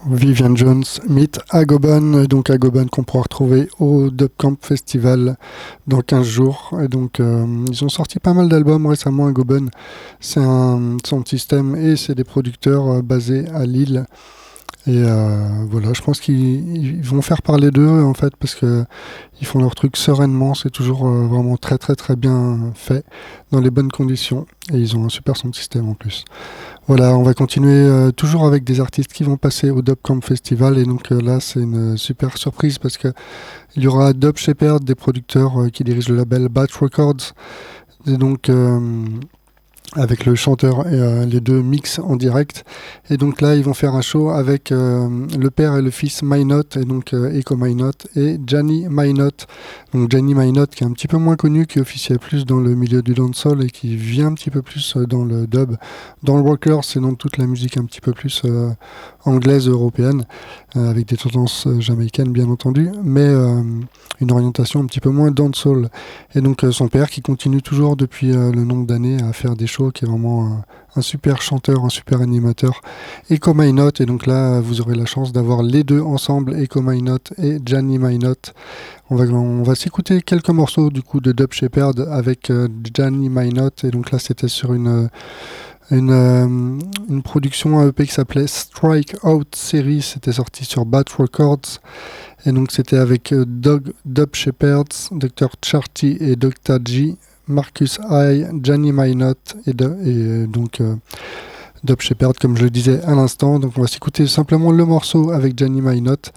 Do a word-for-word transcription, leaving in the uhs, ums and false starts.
Vivian Jones meet Agoban, et donc Agoban qu'on pourra retrouver au Dubcamp Festival dans quinze jours. Et donc euh, ils ont sorti pas mal d'albums récemment. Agoban, c'est un sound system et c'est des producteurs euh, basés à Lille. Et euh, voilà, je pense qu'ils vont faire parler d'eux en fait parce que ils font leur truc sereinement. C'est toujours euh, vraiment très très très bien fait dans les bonnes conditions et ils ont un super sound system en plus. Voilà, on va continuer euh, toujours avec des artistes qui vont passer au Dubcamp Festival et donc euh, là c'est une super surprise parce que il y aura Dub Shepherd, des producteurs euh, qui dirigent le label Bat Records et donc euh, avec le chanteur et euh, les deux mix en direct. Et donc là, ils vont faire un show avec euh, le père et le fils Minot, et donc euh, Echo Minot et Gianni Minot. Donc Gianni Minot qui est un petit peu moins connu, qui officiait plus dans le milieu du dancehall et qui vient un petit peu plus euh, dans le dub, dans le rocker, c'est dans toute la musique un petit peu plus euh, anglaise, européenne, euh, avec des tendances euh, jamaïcaines bien entendu, mais euh, une orientation un petit peu moins dancehall. Et donc euh, son père qui continue toujours depuis euh, le nombre d'années à faire des shows, qui est vraiment un, un super chanteur, un super animateur, Echo Minot. Et donc là, vous aurez la chance d'avoir les deux ensemble, Echo Minot et Gianni Minot. On va, on va s'écouter quelques morceaux du coup de Dub Shepherd avec euh, Gianni Minot. Et donc là, c'était sur une une, euh, une production A E P qui s'appelait Strike Out Series. C'était sorti sur Bat Records. Et donc c'était avec euh, Doug Dub Shepherd, docteur Charty et docteur G, Marcus I, Gianni Minot et, de, et euh, donc euh, Dub Shepherd comme je le disais à l'instant. Donc on va s'écouter simplement le morceau avec Gianni Minot